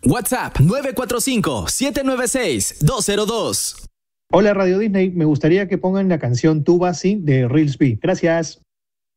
WhatsApp 945-796-202. Hola Radio Disney, me gustaría que pongan la canción Tuba Sí de Reelsby. Gracias.